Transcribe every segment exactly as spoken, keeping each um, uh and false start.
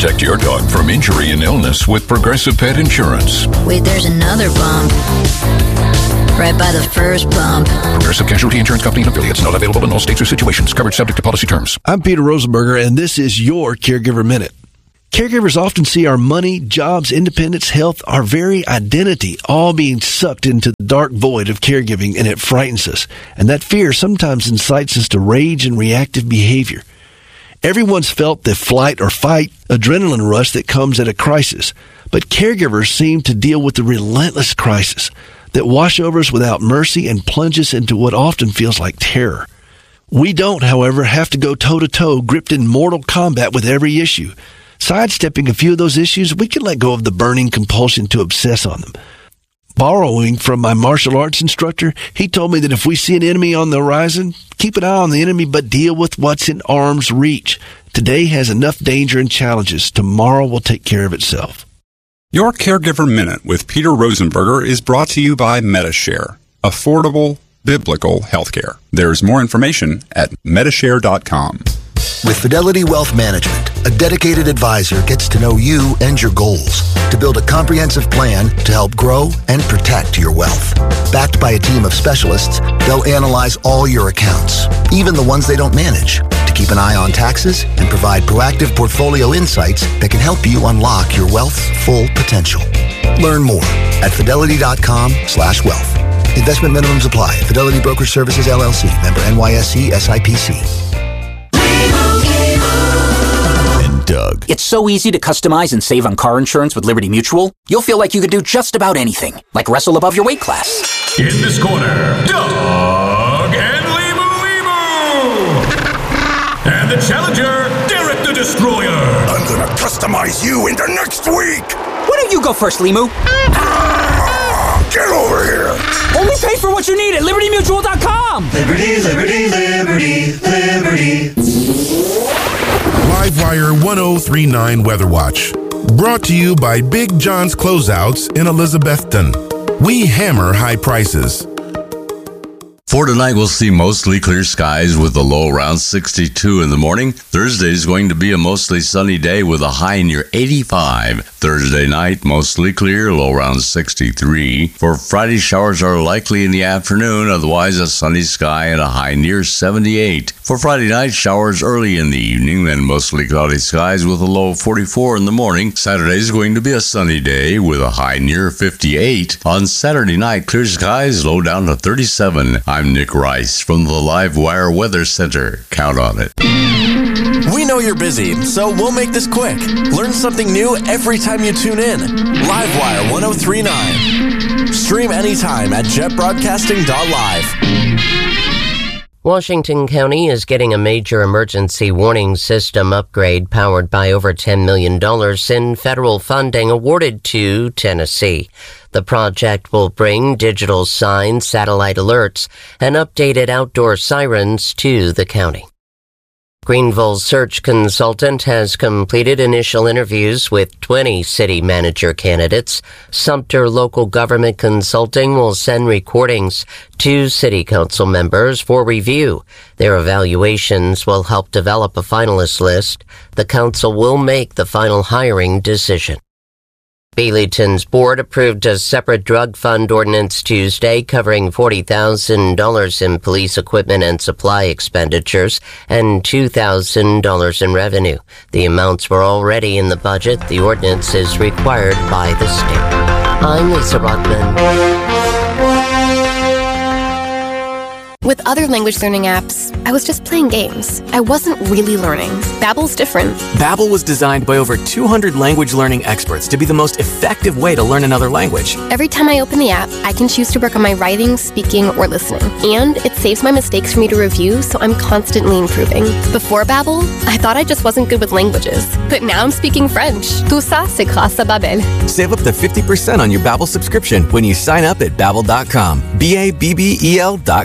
Protect your dog from injury and illness with Progressive Pet Insurance. Wait, there's another bump. Right by the first bump. Progressive Casualty Insurance Company and affiliates. Not available in all states or situations. Coverage subject to policy terms. I'm Peter Rosenberger, and this is your Caregiver Minute. Caregivers often see our money, jobs, independence, health, our very identity all being sucked into the dark void of caregiving, and it frightens us. And that fear sometimes incites us to rage and reactive behavior. Everyone's felt the flight or fight adrenaline rush that comes at a crisis, but caregivers seem to deal with the relentless crisis that wash over us without mercy and plunge us into what often feels like terror. We don't, however, have to go toe-to-toe, gripped in mortal combat with every issue. Sidestepping a few of those issues, we can let go of the burning compulsion to obsess on them. Borrowing from my martial arts instructor, he told me that if we see an enemy on the horizon, keep an eye on the enemy, but deal with what's in arm's reach. Today has enough danger and challenges. Tomorrow will take care of itself. Your Caregiver Minute with Peter Rosenberger is brought to you by Metashare, affordable biblical healthcare. There's more information at metashare dot com. With Fidelity Wealth Management, a dedicated advisor gets to know you and your goals to build a comprehensive plan to help grow and protect your wealth. Backed by a team of specialists, they'll analyze all your accounts, even the ones they don't manage, to keep an eye on taxes and provide proactive portfolio insights that can help you unlock your wealth's full potential. Learn more at fidelity dot com slash wealth. Investment minimums apply. Fidelity Brokerage Services, L L C. Member N Y S E S I P C. Doug. It's so easy to customize and save on car insurance with Liberty Mutual. You'll feel like you could do just about anything, like wrestle above your weight class. In this corner, Doug and Limu Limu! And the challenger, Derek the Destroyer! I'm gonna customize you into next week! Why don't you go first, Limu? Ah, get over here! Only pay for what you need at liberty mutual dot com! Liberty, liberty, liberty, liberty. Livewire one oh three point nine Weather Watch. Brought to you by Big John's Closeouts in Elizabethton. We hammer high prices. For tonight, we'll see mostly clear skies with a low around sixty-two in the morning. Thursday is going to be a mostly sunny day with a high near eighty-five. Thursday night, mostly clear, low around sixty-three. For Friday, showers are likely in the afternoon, otherwise a sunny sky and a high near seventy-eight. For Friday night, showers early in the evening, then mostly cloudy skies with a low of forty-four in the morning. Saturday is going to be a sunny day with a high near fifty-eight. On Saturday night, clear skies, low down to thirty-seven. I'm Nick Rice from the Livewire Weather Center. Count on it. We know you're busy, so we'll make this quick. Learn something new every time you tune in. Livewire one oh three point nine. Stream anytime at jet broadcasting dot live. Washington County is getting a major emergency warning system upgrade powered by over ten million dollars in federal funding awarded to Tennessee. The project will bring digital signs, satellite alerts, and updated outdoor sirens to the county. Greenville's search consultant has completed initial interviews with twenty city manager candidates. Sumter Local Government Consulting will send recordings to city council members for review. Their evaluations will help develop a finalist list. The council will make the final hiring decision. Baileyton's board approved a separate drug fund ordinance Tuesday covering forty thousand dollars in police equipment and supply expenditures and two thousand dollars in revenue. The amounts were already in the budget. The ordinance is required by the state. I'm Lisa Rothman. With other language learning apps, I was just playing games. I wasn't really learning. Babbel's different. Babbel was designed by over two hundred language learning experts to be the most effective way to learn another language. Every time I open the app, I can choose to work on my writing, speaking, or listening. And it saves my mistakes for me to review, so I'm constantly improving. Before Babbel, I thought I just wasn't good with languages. But now I'm speaking French. Tout ça, c'est grâce à Babbel. Save up to fifty percent on your Babbel subscription when you sign up at babbel dot com. B A B B E L dot com.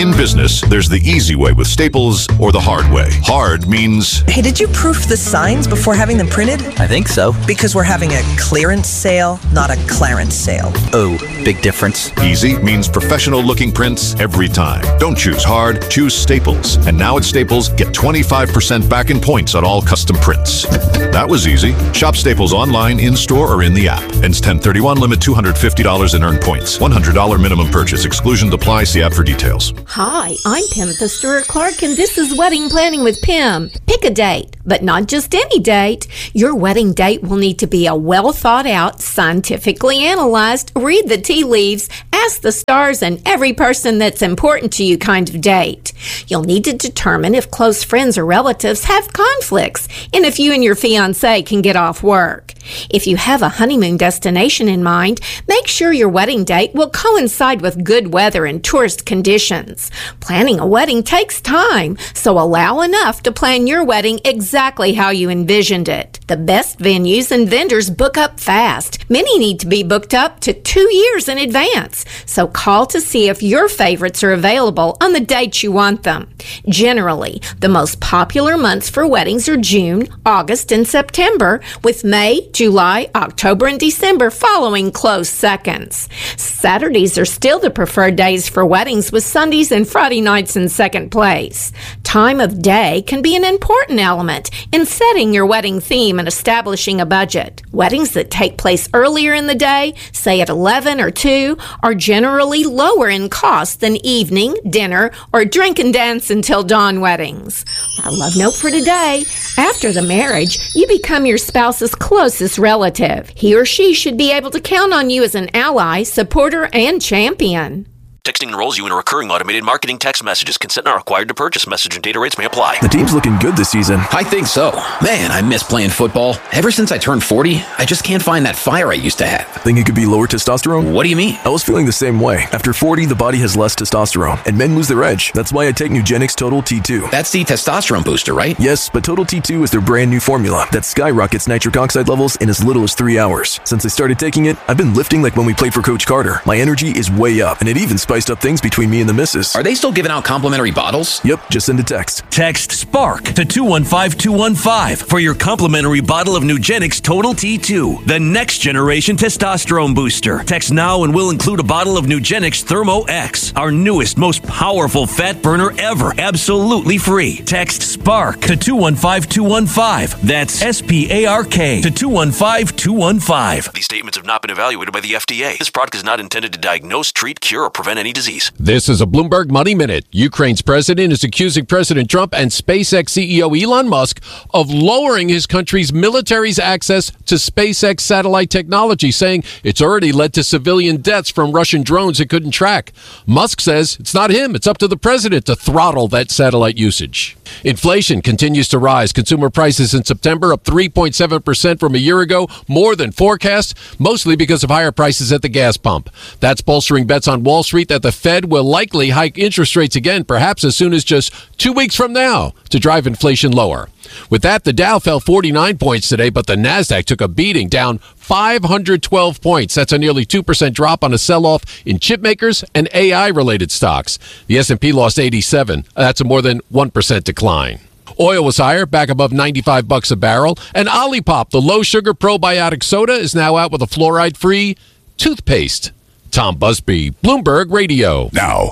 In business, there's the easy way with Staples or the hard way. Hard means... Hey, did you proof the signs before having them printed? I think so. Because we're having a clearance sale, not a Clarence sale. Oh, big difference. Easy means professional-looking prints every time. Don't choose hard, choose Staples. And now at Staples, get twenty-five percent back in points on all custom prints. That was easy. Shop Staples online, in-store, or in the app. Ends ten thirty-one, limit two hundred fifty dollars in earned points. one hundred dollars minimum purchase. Exclusions apply. See app for details. Hi, I'm Pimtha Stewart-Clark, and this is Wedding Planning with Pim. Pick a date, but not just any date. Your wedding date will need to be a well-thought-out, scientifically analyzed, read the tea leaves, ask the stars, and every person that's important to you kind of date. You'll need to determine if close friends or relatives have conflicts, and if you and your fiancé can get off work. If you have a honeymoon destination in mind, make sure your wedding date will coincide with good weather and tourist conditions. Planning a wedding takes time, so allow enough to plan your wedding exactly how you envisioned it. The best venues and vendors book up fast. Many need to be booked up to two years in advance, so call to see if your favorites are available on the date you want them. Generally, the most popular months for weddings are June, August, and September, with May, July, October, and December following close seconds. Saturdays are still the preferred days for weddings, with Sundays and Friday nights in second place. Time of day can be an important element in setting your wedding theme and establishing a budget. Weddings that take place earlier in the day, say at eleven or two, are generally lower in cost than evening, dinner, or drink and dance until dawn weddings. A love note for today: after the marriage, you become your spouse's closest relative. He or she should be able to count on you as an ally, supporter, and champion. Texting enrolls you in a recurring automated marketing text messages. Consent not required to purchase. Message and data rates may apply. The team's looking good this season. I think so. Man, I miss playing football. Ever since I turned forty, I just can't find that fire I used to have. Think it could be lower testosterone? What do you mean? I was feeling the same way. After forty, the body has less testosterone, and men lose their edge. That's why I take Nugenix Total T two. That's the testosterone booster, right? Yes, but Total T two is their brand new formula that skyrockets nitric oxide levels in as little as three hours. Since I started taking it, I've been lifting like when we played for Coach Carter. My energy is way up, and it even spiced up things between me and the missus. Are they still giving out complimentary bottles? Yep, just send a text. Text SPARK to two one five two one five for your complimentary bottle of Nugenix Total T two, the next generation testosterone booster. Text now and we'll include a bottle of Nugenix Thermo X, our newest, most powerful fat burner ever, absolutely free. Text SPARK to two one five two one five. That's S P A R K to two one five two one five. These statements have not been evaluated by the F D A. This product is not intended to diagnose, treat, cure, or prevent any disease. This is a Bloomberg Money Minute. Ukraine's president is accusing President Trump and SpaceX C E O Elon Musk of lowering his country's military's access to SpaceX satellite technology, saying it's already led to civilian deaths from Russian drones it couldn't track. Musk says it's not him, it's up to the president to throttle that satellite usage. Inflation continues to rise. Consumer prices in September up three point seven percent from a year ago, more than forecast, mostly because of higher prices at the gas pump. That's bolstering bets on Wall Street that the Fed will likely hike interest rates again, perhaps as soon as just two weeks from now, to drive inflation lower. With that, the Dow fell forty-nine points today, but the Nasdaq took a beating, down five hundred twelve points. That's a nearly two percent drop on a sell-off in chip makers and A I-related stocks. The S and P lost eighty-seven. That's a more than one percent decline. Oil was higher, back above ninety-five bucks a barrel. And Olipop, the low-sugar probiotic soda, is now out with a fluoride-free toothpaste. Tom Busby, Bloomberg Radio. Now,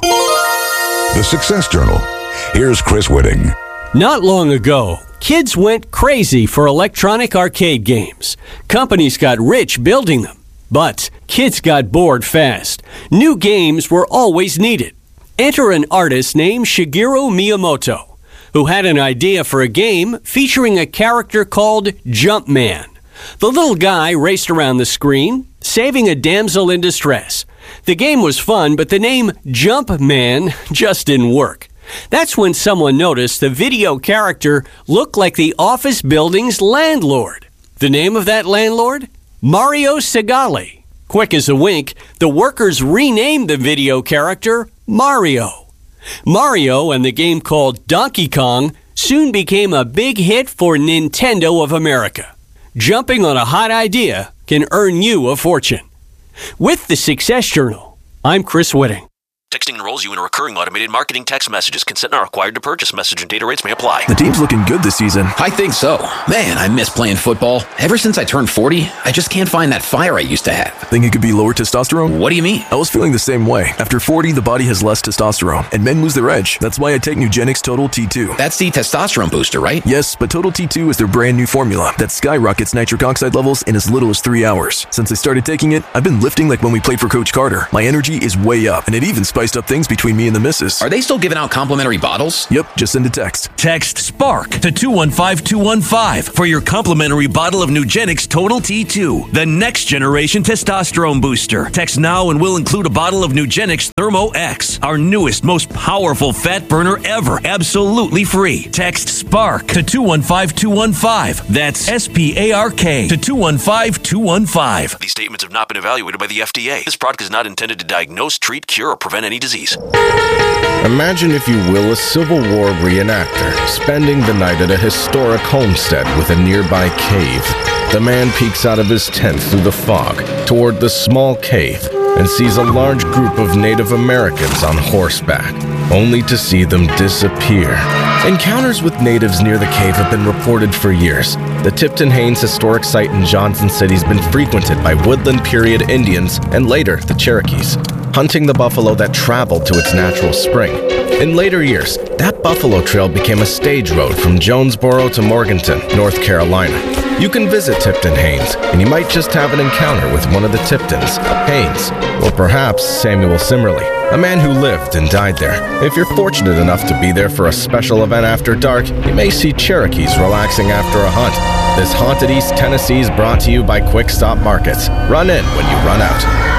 the Success Journal. Here's Chris Whitting. Not long ago, kids went crazy for electronic arcade games. Companies got rich building them. But kids got bored fast. New games were always needed. Enter an artist named Shigeru Miyamoto, who had an idea for a game featuring a character called Jumpman. The little guy raced around the screen, saving a damsel in distress. The game was fun, but the name Jumpman just didn't work. That's when someone noticed the video character looked like the office building's landlord. The name of that landlord? Mario Segale. Quick as a wink, the workers renamed the video character Mario. Mario and the game called Donkey Kong soon became a big hit for Nintendo of America. Jumping on a hot idea can earn you a fortune. With the Success Journal, I'm Chris Whitting. Texting enrolls you in a recurring automated marketing text messages. Consent not required to purchase. Message and data rates may apply. The team's looking good this season. I think so. Man, I miss playing football. Ever since I turned forty, I just can't find that fire I used to have. Think it could be lower testosterone? What do you mean? I was feeling the same way. After forty, the body has less testosterone, and men lose their edge. That's why I take Nugenix Total T two. That's the testosterone booster, right? Yes, but Total T two is their brand new formula that skyrockets nitric oxide levels in as little as three hours. Since I started taking it, I've been lifting like when we played for Coach Carter. My energy is way up, and it even spiced up things between me and the missus. Are they still giving out complimentary bottles? Yep, just send a text. Text SPARK to two one five two one five for your complimentary bottle of Nugenix Total T two, the next generation testosterone booster. Text now and we'll include a bottle of Nugenix Thermo X, our newest, most powerful fat burner ever, absolutely free. Text SPARK to two one five two one five. That's S P A R K to two one five two one five. These statements have not been evaluated by the F D A. This product is not intended to diagnose, treat, cure, or prevent any disease. Imagine, if you will, a Civil War reenactor spending the night at a historic homestead with a nearby cave. The man peeks out of his tent through the fog toward the small cave and sees a large group of Native Americans on horseback, only to see them disappear. Encounters with natives near the cave have been reported for years. The Tipton Haynes Historic Site in Johnson City has been frequented by woodland period Indians and later the Cherokees, hunting the buffalo that traveled to its natural spring. In later years, that buffalo trail became a stage road from Jonesboro to Morganton, North Carolina. You can visit Tipton Haynes, and you might just have an encounter with one of the Tiptons, Haynes, or perhaps Samuel Simmerly, a man who lived and died there. If you're fortunate enough to be there for a special event after dark, you may see Cherokees relaxing after a hunt. This Haunted East Tennessee is brought to you by Quick Stop Markets. Run in when you run out.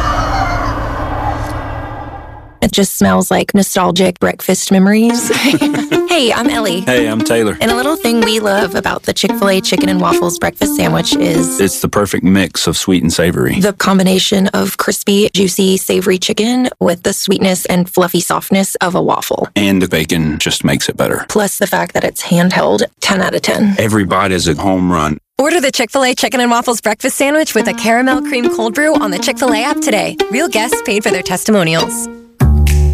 It just smells like nostalgic breakfast memories. Hey, I'm Ellie. Hey, I'm Taylor. And a little thing we love about the Chick-fil-A Chicken and Waffles breakfast sandwich is... it's the perfect mix of sweet and savory. The combination of crispy, juicy, savory chicken with the sweetness and fluffy softness of a waffle. And the bacon just makes it better. Plus the fact that it's handheld, ten out of ten. Every bite is a home run. Order the Chick-fil-A Chicken and Waffles breakfast sandwich with a caramel cream cold brew on the Chick-fil-A app today. Real guests paid for their testimonials.